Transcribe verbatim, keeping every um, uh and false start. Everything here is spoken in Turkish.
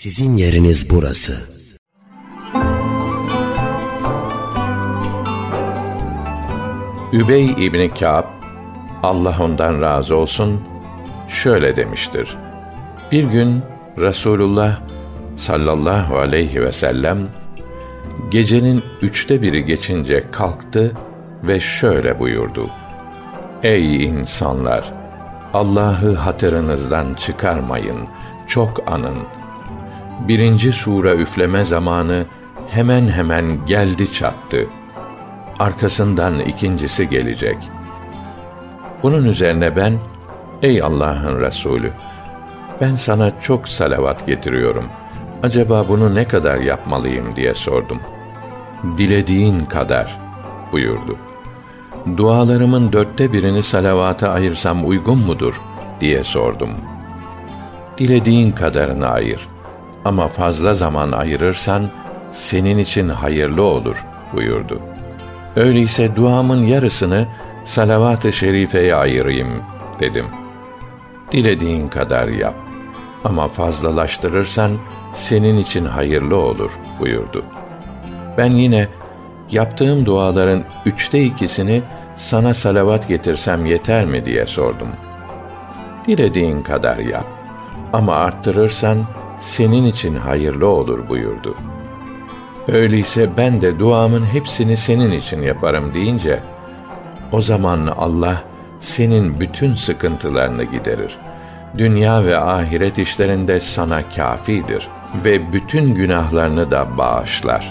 Sizin yeriniz burası. Übey İbni Kâb, Allah ondan razı olsun, şöyle demiştir: Bir gün Resulullah sallallahu aleyhi ve sellem gecenin üçte biri geçince kalktı ve şöyle buyurdu: Ey insanlar! Allah'ı hatırınızdan çıkarmayın, çok anın. Birinci sure üfleme zamanı hemen hemen geldi çattı. Arkasından ikincisi gelecek. Bunun üzerine ben, ey Allah'ın Resulü, ben sana çok salavat getiriyorum. Acaba bunu ne kadar yapmalıyım diye sordum. Dilediğin kadar buyurdu. Dualarımın dörtte birini salavata ayırsam uygun mudur diye sordum. Dilediğin kadarını ayır. Ama fazla zaman ayırırsan senin için hayırlı olur buyurdu. Öyleyse duamın yarısını salavat-ı şerifeye ayırayım dedim. Dilediğin kadar yap. Ama fazlalaştırırsan senin için hayırlı olur buyurdu. Ben yine yaptığım duaların üçte ikisini sana salavat getirsem yeter mi diye sordum. Dilediğin kadar yap. Ama arttırırsan senin için hayırlı olur buyurdu. Öyleyse ben de duamın hepsini senin için yaparım deyince, o zaman Allah senin bütün sıkıntılarını giderir. Dünya ve ahiret işlerinde sana kâfidir ve bütün günahlarını da bağışlar.